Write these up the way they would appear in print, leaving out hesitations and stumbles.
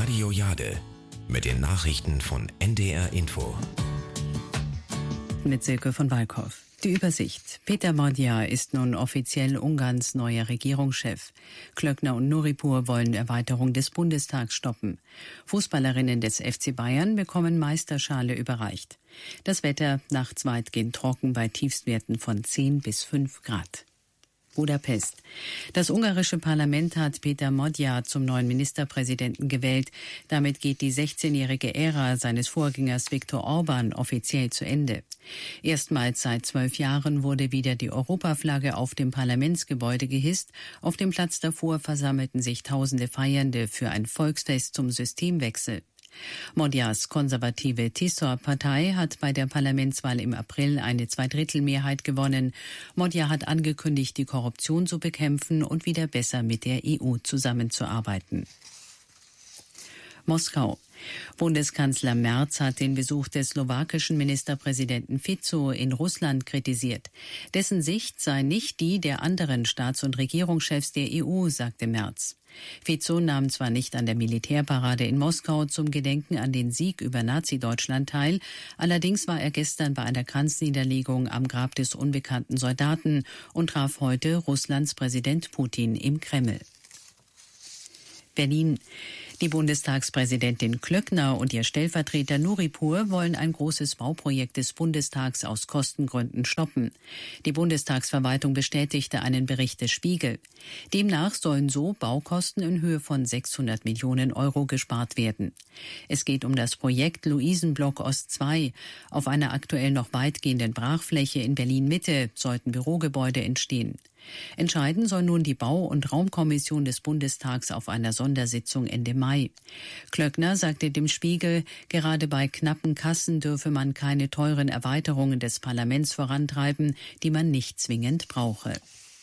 Radio Jade mit den Nachrichten von NDR Info. Mit Silke von Walkow. Die Übersicht. Peter Magyar ist nun offiziell Ungarns neuer Regierungschef. Klöckner und Nuripur wollen Erweiterung des Bundestags stoppen. Fußballerinnen des FC Bayern bekommen Meisterschale überreicht. Das Wetter nachts weitgehend trocken bei Tiefstwerten von 10 bis 5 Grad. Budapest. Das ungarische Parlament hat Peter Magyar zum neuen Ministerpräsidenten gewählt. Damit geht die 16-jährige Ära seines Vorgängers Viktor Orbán offiziell zu Ende. Erstmals seit 12 Jahren wurde wieder die Europaflagge auf dem Parlamentsgebäude gehisst. Auf dem Platz davor versammelten sich tausende Feiernde für ein Volksfest zum Systemwechsel. Magyars konservative Tisza-Partei hat bei der Parlamentswahl im April eine Zweidrittelmehrheit gewonnen. Magyar hat angekündigt, die Korruption zu bekämpfen und wieder besser mit der EU zusammenzuarbeiten. Moskau. Bundeskanzler Merz hat den Besuch des slowakischen Ministerpräsidenten Fico in Russland kritisiert. Dessen Sicht sei nicht die der anderen Staats- und Regierungschefs der EU, sagte Merz. Fico nahm zwar nicht an der Militärparade in Moskau zum Gedenken an den Sieg über Nazi-Deutschland teil, allerdings war er gestern bei einer Kranzniederlegung am Grab des unbekannten Soldaten und traf heute Russlands Präsident Putin im Kreml. Berlin. Die Bundestagspräsidentin Klöckner und ihr Stellvertreter Nuripur wollen ein großes Bauprojekt des Bundestags aus Kostengründen stoppen. Die Bundestagsverwaltung bestätigte einen Bericht des Spiegel. Demnach sollen so Baukosten in Höhe von 600 Millionen Euro gespart werden. Es geht um das Projekt Luisenblock Ost 2. Auf einer aktuell noch weitgehenden Brachfläche in Berlin-Mitte sollten Bürogebäude entstehen. Entscheiden soll nun die Bau- und Raumkommission des Bundestags auf einer Sondersitzung Ende Mai. Klöckner sagte dem Spiegel, gerade bei knappen Kassen dürfe man keine teuren Erweiterungen des Parlaments vorantreiben, die man nicht zwingend brauche.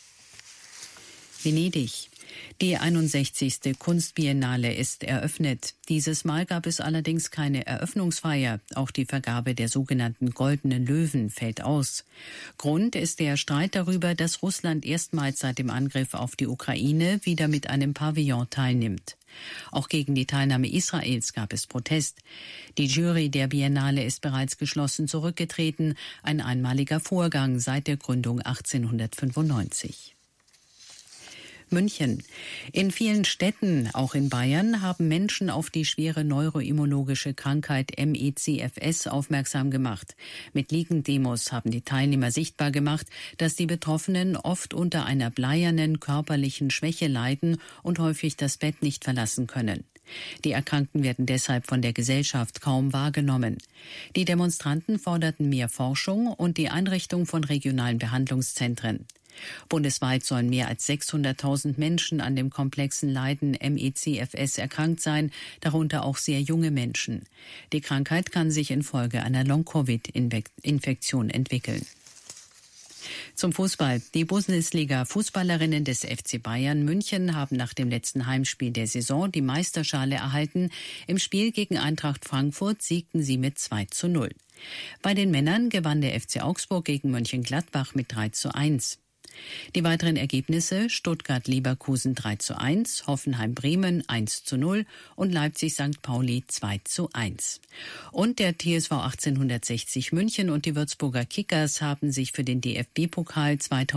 Venedig. Die 61. Kunstbiennale ist eröffnet. Dieses Mal gab es allerdings keine Eröffnungsfeier. Auch die Vergabe der sogenannten Goldenen Löwen fällt aus. Grund ist der Streit darüber, dass Russland erstmals seit dem Angriff auf die Ukraine wieder mit einem Pavillon teilnimmt. Auch gegen die Teilnahme Israels gab es Protest. Die Jury der Biennale ist bereits geschlossen zurückgetreten, ein einmaliger Vorgang seit der Gründung 1895. München. In vielen Städten, auch in Bayern, haben Menschen auf die schwere neuroimmunologische Krankheit MECFS aufmerksam gemacht. Mit Liegendemos haben die Teilnehmer sichtbar gemacht, dass die Betroffenen oft unter einer bleiernen körperlichen Schwäche leiden und häufig das Bett nicht verlassen können. Die Erkrankten werden deshalb von der Gesellschaft kaum wahrgenommen. Die Demonstranten forderten mehr Forschung und die Einrichtung von regionalen Behandlungszentren. Bundesweit sollen mehr als 600.000 Menschen an dem komplexen Leiden MECFS erkrankt sein, darunter auch sehr junge Menschen. Die Krankheit kann sich infolge einer Long-Covid-Infektion entwickeln. Zum Fußball. Die Bundesliga-Fußballerinnen des FC Bayern München haben nach dem letzten Heimspiel der Saison die Meisterschale erhalten. Im Spiel gegen Eintracht Frankfurt siegten sie mit 2:0. Bei den Männern gewann der FC Augsburg gegen Mönchengladbach mit 3:1. Die weiteren Ergebnisse: Stuttgart-Leverkusen 3:1, Hoffenheim-Bremen 1:0 und Leipzig-St. Pauli 2:1. Und der TSV 1860 München und die Würzburger Kickers haben sich für den DFB-Pokal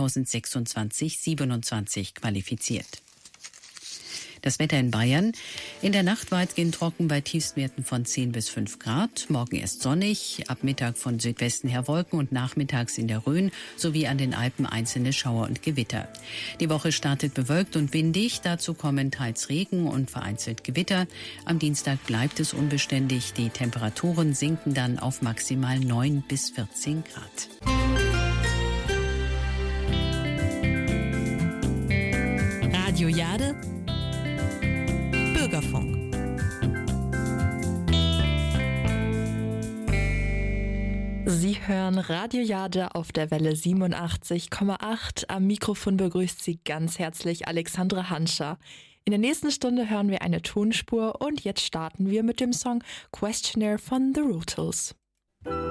2026-27 qualifiziert. Das Wetter in Bayern. In der Nacht weitgehend trocken bei Tiefstwerten von 10 bis 5 Grad. Morgen erst sonnig, ab Mittag von Südwesten her Wolken und nachmittags in der Rhön sowie an den Alpen einzelne Schauer und Gewitter. Die Woche startet bewölkt und windig. Dazu kommen teils Regen und vereinzelt Gewitter. Am Dienstag bleibt es unbeständig. Die Temperaturen sinken dann auf maximal 9 bis 14 Grad. Radio Jade. Bürgerfunk. Sie hören Radio Jade auf der Welle 87,8. Am Mikrofon begrüßt Sie ganz herzlich Alexandra Hanscher. In der nächsten Stunde hören wir eine Tonspur und jetzt starten wir mit dem Song Questionnaire von The Rutles.